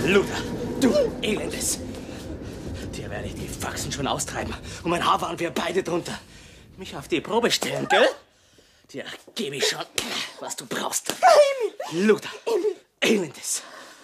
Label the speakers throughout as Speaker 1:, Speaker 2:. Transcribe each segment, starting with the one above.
Speaker 1: Luther, du Elendes! Dir werde ich die Faxen schon austreiben. Und mein Haar waren wir beide drunter. Mich auf die Probe stellen, gell? Dir gebe ich schon, was du brauchst.
Speaker 2: Emil!
Speaker 1: Luther, Elendes!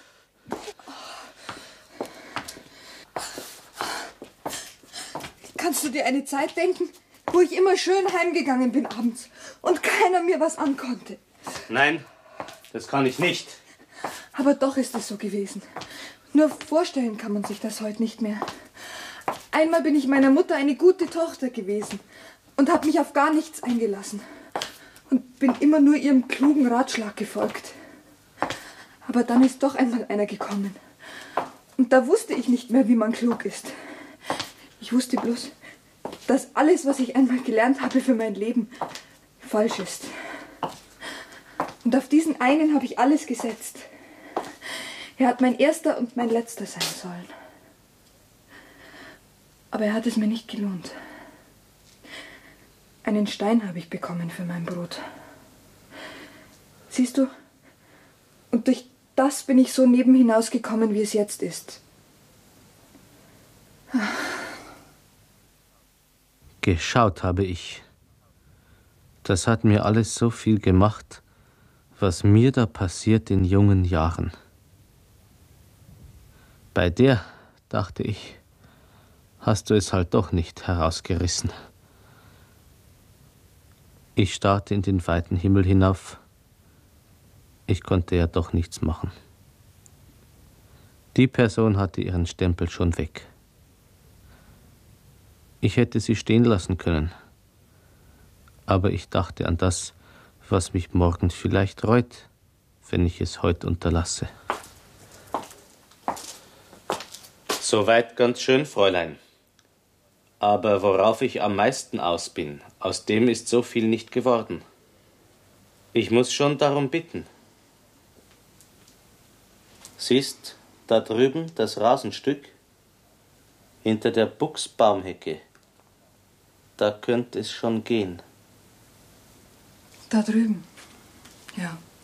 Speaker 2: Kannst du dir eine Zeit denken, wo ich immer schön heimgegangen bin abends und keiner mir was ankonnte?
Speaker 1: Nein, das kann ich nicht.
Speaker 2: Aber doch ist es so gewesen. Nur vorstellen kann man sich das heute nicht mehr. Einmal bin ich meiner Mutter eine gute Tochter gewesen und habe mich auf gar nichts eingelassen. Und bin immer nur ihrem klugen Ratschlag gefolgt. Aber dann ist doch einmal einer gekommen. Und da wusste ich nicht mehr, wie man klug ist. Ich wusste bloß, dass alles, was ich einmal gelernt habe für mein Leben, falsch ist. Und auf diesen einen habe ich alles gesetzt. Er hat mein erster und mein letzter sein sollen. Aber er hat es mir nicht gelohnt. Einen Stein habe ich bekommen für mein Brot. Siehst du? Und durch das bin ich so nebenhinausgekommen, wie es jetzt ist.
Speaker 3: Geschaut habe ich. Das hat mir alles so viel gemacht, was mir da passiert in jungen Jahren. Bei der, dachte ich, hast du es halt doch nicht herausgerissen. Ich starrte in den weiten Himmel hinauf. Ich konnte ja doch nichts machen. Die Person hatte ihren Stempel schon weg. Ich hätte sie stehen lassen können. Aber ich dachte an das, was mich morgen vielleicht reut, wenn ich es heute unterlasse.
Speaker 1: Soweit ganz schön, Fräulein. Aber worauf ich am meisten aus bin, aus dem ist so viel nicht geworden. Ich muss schon darum bitten. Siehst, da drüben das Rasenstück, hinter der Buchsbaumhecke. Da könnte es schon gehen.
Speaker 2: Da drüben, ja.